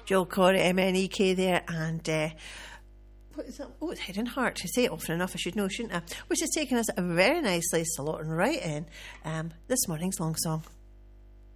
Joel Corey, MNEK there, and what is that? Oh, it's Hidden Heart. To say it often enough, I should know, shouldn't I? Which has taken us very nicely slotting right in this morning's long song.